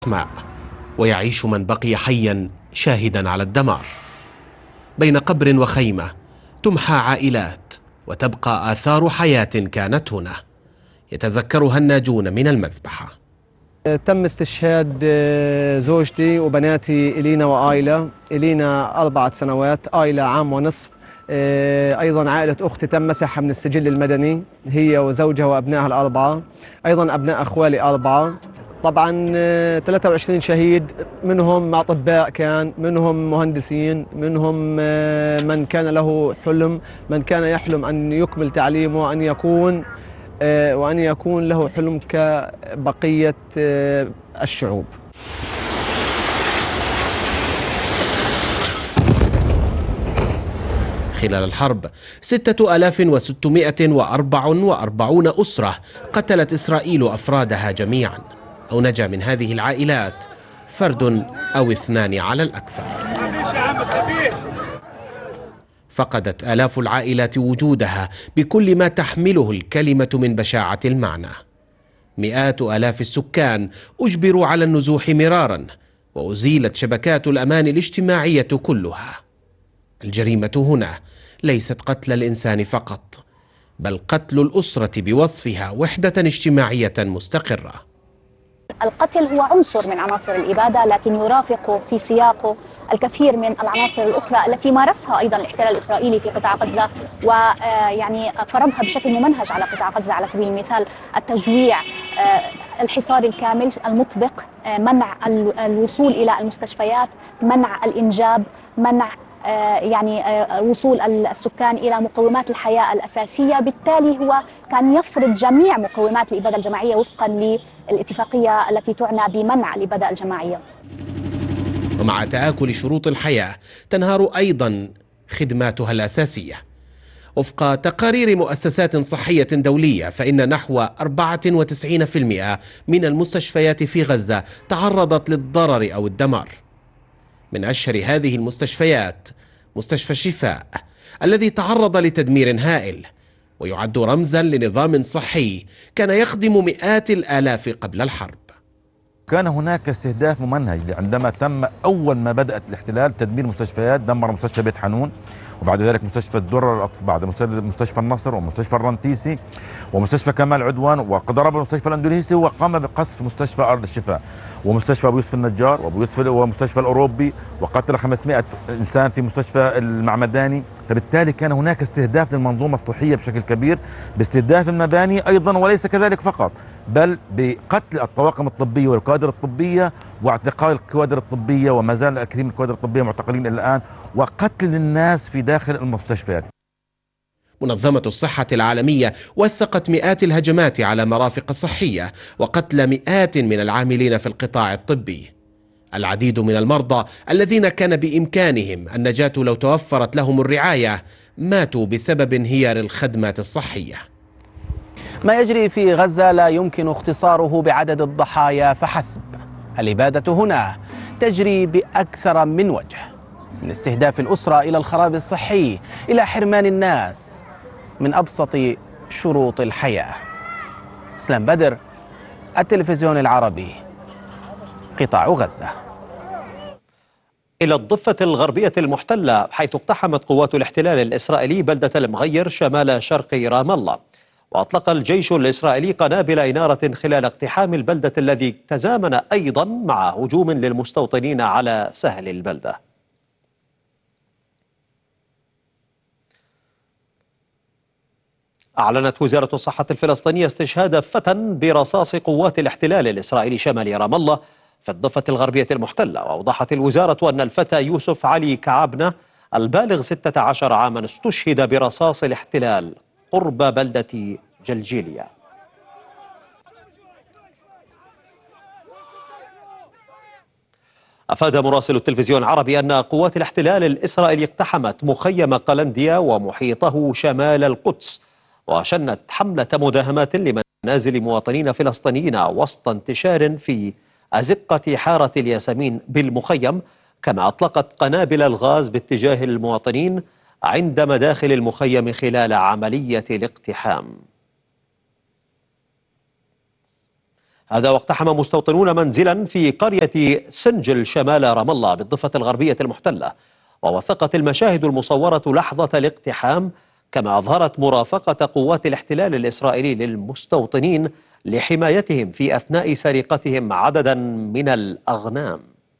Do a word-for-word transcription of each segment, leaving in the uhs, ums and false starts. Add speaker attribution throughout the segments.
Speaker 1: الأسماء، ويعيش من بقي حيا شاهدا على الدمار. بين قبر وخيمة تمحى عائلات وتبقى آثار حياة كانت هنا يتذكرها الناجون من المذبحة.
Speaker 2: تم استشهاد زوجتي وبناتي إلينا وآيلا. إلينا أربعة سنوات، آيلا عام ونصف. أيضا عائلة أختي تم مسحها من السجل المدني، هي وزوجها وأبنائها الأربعة. أيضا أبناء أخوالي أربعة. طبعا ثلاثة وعشرين شهيد، منهم أطباء، كان منهم مهندسين، منهم من كان له حلم، من كان يحلم أن يكمل تعليمه وأن يكون وأن يكون له حلم كبقية الشعوب.
Speaker 1: خلال الحرب ستة آلاف وستمائة وأربعة وأربعين أسرة قتلت إسرائيل أفرادها جميعا، أو نجا من هذه العائلات فرد أو اثنان على الأكثر. فقدت آلاف العائلات وجودها بكل ما تحمله الكلمة من بشاعة المعنى. مئات آلاف السكان أجبروا على النزوح مرارا، وأزيلت شبكات الأمان الاجتماعية كلها. الجريمة هنا ليست قتل الإنسان فقط، بل قتل الأسرة بوصفها وحدة اجتماعية مستقرة.
Speaker 3: القتل هو عنصر من عناصر الإبادة، لكن يرافق في سياقه الكثير من العناصر الأخرى التي مارسها أيضا الاحتلال الإسرائيلي في قطاع غزة، ويعني فرضها بشكل ممنهج على قطاع غزة. على سبيل المثال التجويع، الحصار الكامل المطبق، منع الوصول إلى المستشفيات، منع الإنجاب، منع يعني وصول السكان إلى مقومات الحياة الأساسية. بالتالي هو كان يفرض جميع مقومات الإبادة الجماعية وفقا للاتفاقية التي تعنى بمنع الإبادة الجماعية.
Speaker 1: ومع تآكل شروط الحياة تنهار أيضا خدماتها الأساسية. وفق تقارير مؤسسات صحية دولية، فإن نحو أربعة وتسعين بالمئة من المستشفيات في غزة تعرضت للضرر أو الدمار. من أشهر هذه المستشفيات مستشفى الشفاء، الذي تعرض لتدمير هائل، ويعد رمزا لنظام صحي كان يخدم مئات الآلاف قبل الحرب.
Speaker 4: كان هناك استهداف ممنهج عندما تم أول ما بدأت الاحتلال تدمير مستشفيات. دمر مستشفى بيت حنون، وبعد ذلك مستشفى الدرة، بعد مستشفى النصر، ومستشفى الرنتيسي، ومستشفى كمال عدوان، وضرب المستشفى الاندونيسي، وقام بقصف مستشفى أرض الشفاء، ومستشفى أبو يوسف النجار، وأبو يوسف ومستشفى الأوروبي، وقتل خمسمائة إنسان في مستشفى المعمداني. فبالتالي كان هناك استهداف للمنظومة الصحية بشكل كبير، باستهداف المباني أيضا، وليس كذلك فقط، بل بقتل الطواقم الطبية والكوادر الطبية، واعتقال الكوادر الطبية، وما زال الكثير من الكوادر الطبية معتقلين إلى الآن، وقتل الناس في داخل المستشفيات.
Speaker 1: منظمة الصحة العالمية وثقت مئات الهجمات على مرافق صحية وقتل مئات من العاملين في القطاع الطبي. العديد من المرضى الذين كان بإمكانهم النجاة لو توفرت لهم الرعاية ماتوا بسبب انهيار الخدمات الصحية.
Speaker 5: ما يجري في غزة لا يمكن اختصاره بعدد الضحايا فحسب. الإبادة هنا تجري بأكثر من وجه، من استهداف الأسرة إلى الخراب الصحي، إلى حرمان الناس من أبسط شروط الحياة. اسلام بدر، التلفزيون العربي، قطاع غزة.
Speaker 6: إلى الضفة الغربية المحتلة، حيث اقتحمت قوات الاحتلال الإسرائيلي بلدة المغير شمال شرق رام الله، وأطلق الجيش الإسرائيلي قنابل إنارة خلال اقتحام البلدة، الذي تزامن أيضا مع هجوم للمستوطنين على سهل البلدة. أعلنت وزارة الصحة الفلسطينية استشهاد فتى برصاص قوات الاحتلال الإسرائيلي شمال رام الله في الضفة الغربية المحتلة. وأوضحت الوزارة أن الفتى يوسف علي كعبنة البالغ ستة عشر عاما استشهد برصاص الاحتلال قرب بلدة جلجيليا. أفاد مراسل التلفزيون العربي أن قوات الاحتلال الإسرائيلي اقتحمت مخيم قلنديا ومحيطه شمال القدس، وشنت حملة مداهمات لمنازل مواطنين فلسطينيين وسط انتشار في أزقة حارة الياسمين بالمخيم، كما أطلقت قنابل الغاز باتجاه المواطنين عند مداخل المخيم خلال عملية الاقتحام. هذا واقتحم مستوطنون منزلا في قرية سنجل شمال رام الله بالضفة الغربية المحتلة، ووثقت المشاهد المصورة لحظة الاقتحام، كما أظهرت مرافقة قوات الاحتلال الإسرائيلي للمستوطنين لحمايتهم في أثناء سرقتهم عددا من الأغنام.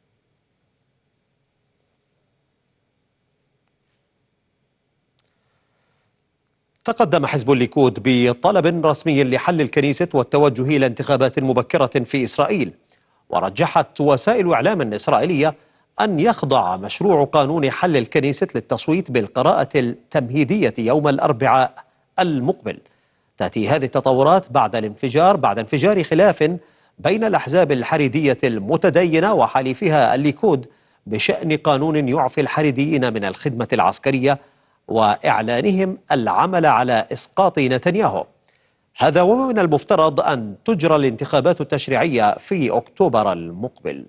Speaker 6: تقدم حزب الليكود بطلب رسمي لحل الكنيسة والتوجه إلى انتخابات مبكرة في إسرائيل، ورجحت وسائل إعلام إسرائيلية أن يخضع مشروع قانون حل الكنيسة للتصويت بالقراءة التمهيدية يوم الأربعاء المقبل. تأتي هذه التطورات بعد الانفجار بعد انفجار خلاف بين الأحزاب الحريدية المتدينة وحليفها الليكود بشأن قانون يعفي الحريديين من الخدمة العسكرية وإعلانهم العمل على إسقاط نتنياهو. هذا ومن المفترض أن تجرى الانتخابات التشريعية في أكتوبر المقبل.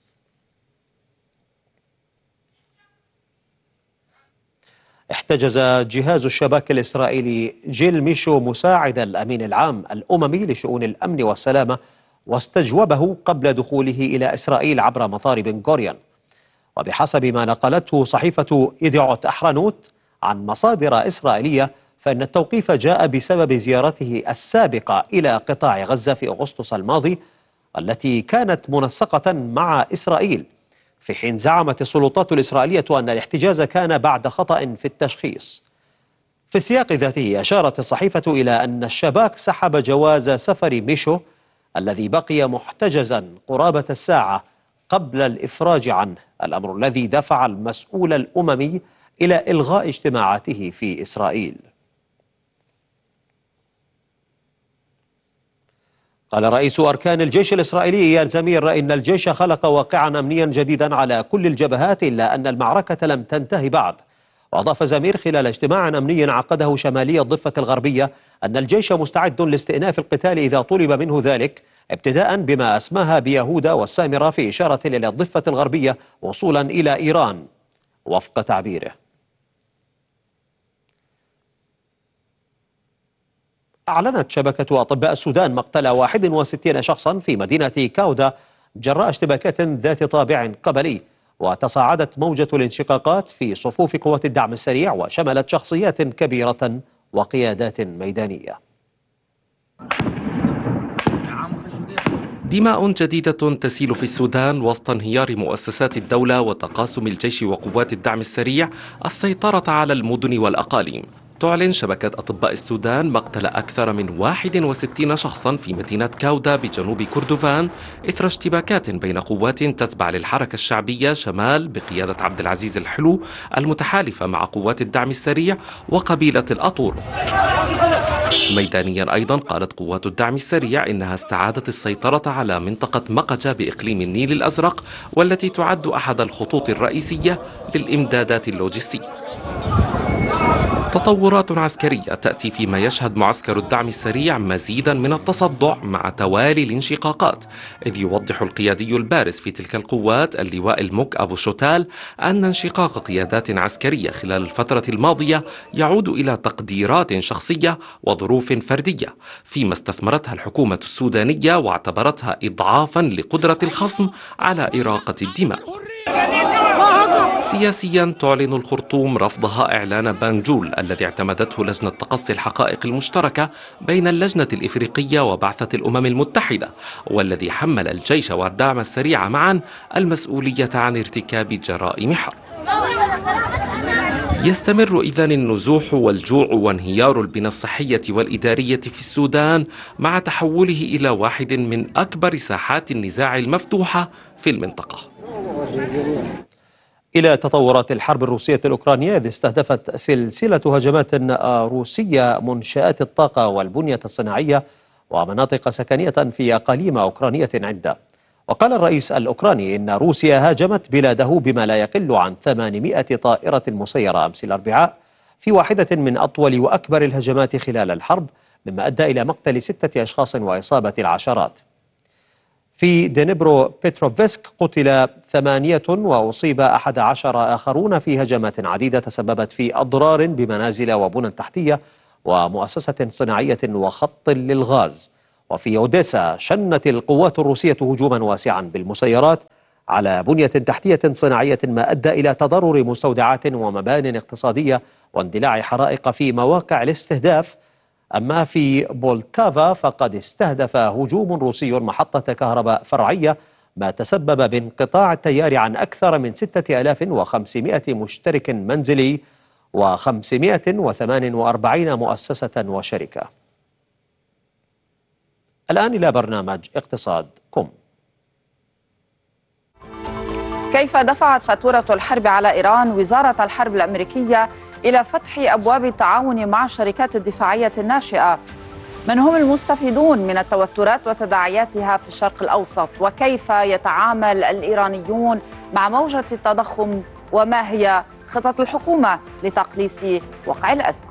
Speaker 6: احتجز جهاز الشباك الإسرائيلي جيل ميشو مساعد الأمين العام الأممي لشؤون الأمن والسلامة، واستجوبه قبل دخوله إلى إسرائيل عبر مطار بن غوريون. وبحسب ما نقلته صحيفة إيديوت أحرنوت عن مصادر إسرائيلية، فإن التوقيف جاء بسبب زيارته السابقة إلى قطاع غزة في أغسطس الماضي التي كانت منسقة مع إسرائيل، في حين زعمت السلطات الإسرائيلية أن الاحتجاز كان بعد خطأ في التشخيص. في السياق ذاته أشارت الصحيفة إلى أن الشباك سحب جواز سفر ميشو الذي بقي محتجزا قرابة الساعة قبل الإفراج عنه، الأمر الذي دفع المسؤول الأممي إلى إلغاء اجتماعاته في إسرائيل. قال رئيس أركان الجيش الإسرائيلي إيال زمير إن الجيش خلق واقعا أمنيا جديدا على كل الجبهات، إلا أن المعركة لم تنتهي بعد. وأضاف زمير خلال اجتماع أمني عقده شمالي الضفة الغربية أن الجيش مستعد لاستئناف القتال إذا طلب منه ذلك، ابتداء بما أسماها بيهودا والسامرة، في إشارة إلى الضفة الغربية وصولا إلى إيران وفق تعبيره. أعلنت شبكة أطباء السودان مقتل واحد وستين شخصا في مدينة كاودا جراء اشتباكات ذات طابع قبلي، وتصاعدت موجة الانشقاقات في صفوف قوات الدعم السريع وشملت شخصيات كبيرة وقيادات ميدانية.
Speaker 7: دماء جديدة تسيل في السودان وسط انهيار مؤسسات الدولة وتقاسم الجيش وقوات الدعم السريع السيطرة على المدن والأقاليم. تعلن شبكة أطباء السودان مقتل أكثر من واحد وستين شخصا في مدينة كاودا بجنوب كردفان إثر اشتباكات بين قوات تتبع للحركة الشعبية شمال بقيادة عبد العزيز الحلو المتحالفة مع قوات الدعم السريع وقبيلة الأطور. ميدانيا أيضا قالت قوات الدعم السريع إنها استعادت السيطرة على منطقة مقجة بإقليم النيل الأزرق، والتي تعد أحد الخطوط الرئيسية للإمدادات اللوجستية. تطورات عسكرية تأتي فيما يشهد معسكر الدعم السريع مزيدا من التصدع مع توالي الانشقاقات، إذ يوضح القيادي البارز في تلك القوات اللواء المك أبو شوتال أن انشقاق قيادات عسكرية خلال الفترة الماضية يعود إلى تقديرات شخصية وظروف فردية، فيما استثمرتها الحكومة السودانية واعتبرتها إضعافا لقدرة الخصم على إراقة الدماء. سياسيا تعلن الخرطوم رفضها إعلان بانجول الذي اعتمدته لجنة تقصي الحقائق المشتركة بين اللجنة الإفريقية وبعثة الأمم المتحدة، والذي حمل الجيش والدعم السريع معا المسؤولية عن ارتكاب جرائم حرب. يستمر إذن النزوح والجوع وانهيار البنى الصحية والإدارية في السودان مع تحوله إلى واحد من أكبر ساحات النزاع المفتوحة في المنطقة.
Speaker 6: إلى تطورات الحرب الروسية الأوكرانية، إذ استهدفت سلسلة هجمات روسية منشآت الطاقة والبنية الصناعية ومناطق سكنية في أقاليم أوكرانية عدة. وقال الرئيس الأوكراني إن روسيا هاجمت بلاده بما لا يقل عن ثمانمائة طائرة مسيرة أمس الأربعاء في واحدة من أطول وأكبر الهجمات خلال الحرب، مما أدى إلى مقتل ستة أشخاص وإصابة العشرات. في دنيبرو بيتروفسك قتل ثمانية وأصيب أحد عشر آخرون في هجمات عديدة تسببت في أضرار بمنازل وبنى تحتية ومؤسسة صناعية وخط للغاز. وفي أوديسا شنت القوات الروسية هجوما واسعا بالمسيرات على بنية تحتية صناعية ما أدى إلى تضرر مستودعات ومبان اقتصادية واندلاع حرائق في مواقع الاستهداف. أما في بولتافا فقد استهدف هجوم روسي محطة كهرباء فرعية ما تسبب بانقطاع التيار عن أكثر من ستة آلاف وخمسمائة مشترك منزلي وخمسمائة وثمانية وأربعين مؤسسة وشركة. الآن إلى برنامج اقتصاد كوم.
Speaker 8: كيف دفعت فاتورة الحرب على إيران وزارة الحرب الأمريكية إلى فتح أبواب التعاون مع الشركات الدفاعية الناشئة؟ من هم المستفيدون من التوترات وتداعياتها في الشرق الأوسط؟ وكيف يتعامل الإيرانيون مع موجة التضخم؟ وما هي خطط الحكومة لتقليص وقع الأزمة؟